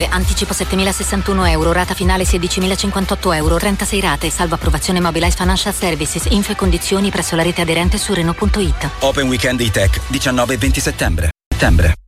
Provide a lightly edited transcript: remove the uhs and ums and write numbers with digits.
anticipo 7.061 euro, rata finale 16.058 euro, 36 rate, salvo approvazione Mobilize Financial Services, info e condizioni presso la rete aderente su Renault.it. Open Weekend E-Tech, 19 e 20 settembre.